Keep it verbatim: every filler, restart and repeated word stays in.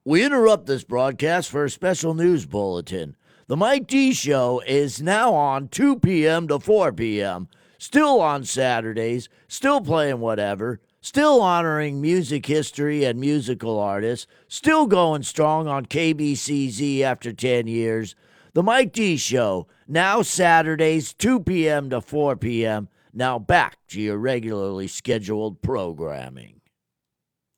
We interrupt this broadcast for a special news bulletin. The Mike D Show is now on two p.m. to four p.m., still on Saturdays, still playing whatever, still honoring music history and musical artists, still going strong on K B C Z after ten years. The Mike D Show, now Saturdays, two p.m. to four p.m., now back to your regularly scheduled programming.